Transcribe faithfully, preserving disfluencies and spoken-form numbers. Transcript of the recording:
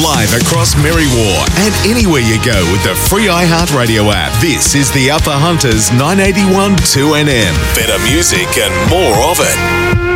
live across Merriwar and anywhere you go with the free iHeartRadio app. This is the Upper Hunters nine eighty-one two N M. Better music and more of it.